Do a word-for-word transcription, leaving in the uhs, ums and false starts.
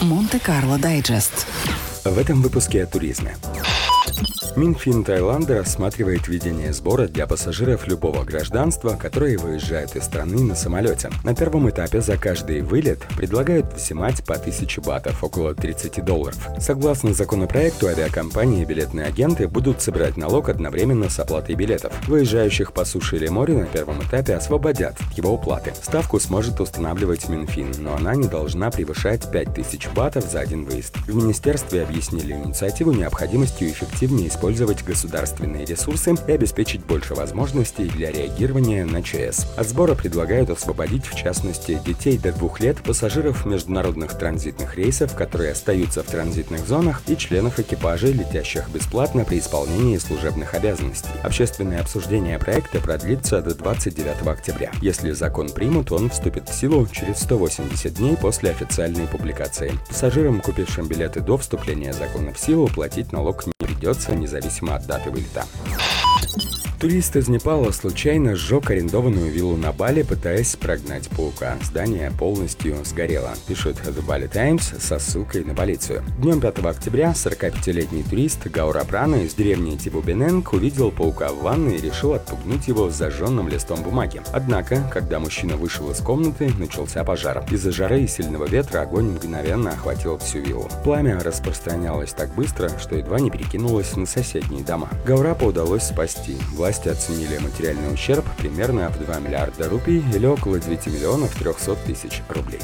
Монте-Карло Дайджест. В этом выпуске о туризме. Минфин Таиланда рассматривает введение сбора для пассажиров любого гражданства, которые выезжают из страны на самолете. На первом этапе за каждый вылет предлагают взимать по тысяче батов, около тридцать долларов. Согласно законопроекту, авиакомпании и билетные агенты будут собирать налог одновременно с оплатой билетов. Выезжающих по суше или морю на первом этапе освободят от его уплаты. Ставку сможет устанавливать Минфин, но она не должна превышать пять тысяч батов за один выезд. В министерстве объяснили инициативу необходимостью эффективнее использовать использовать государственные ресурсы и обеспечить больше возможностей для реагирования на ЧС. От сбора предлагают освободить, в частности, детей до двух лет, пассажиров международных транзитных рейсов, которые остаются в транзитных зонах, и членов экипажей, летящих бесплатно при исполнении служебных обязанностей. Общественное обсуждение проекта продлится до двадцать девятого октября. Если закон примут, он вступит в силу через сто восемьдесят дней после официальной публикации. Пассажирам, купившим билеты до вступления закона в силу, платить налог не придется, независимо от даты вылета. Турист из Непала случайно сжег арендованную виллу на Бали, пытаясь прогнать паука. Здание полностью сгорело, пишет The Bali Times со ссылкой на полицию. Днем пятого октября сорокапятилетний турист Гаура Прана из деревни Тибу-Бененг увидел паука в ванной и решил отпугнуть его зажженным листом бумаги. Однако, когда мужчина вышел из комнаты, начался пожар. Из-за жары и сильного ветра огонь мгновенно охватил всю виллу. Пламя распространялось так быстро, что едва не перекинулось на соседние дома. Гаурапа удалось спасти. Власти оценили материальный ущерб примерно в два миллиарда рупий или около девяти миллионов трехсот тысяч рублей.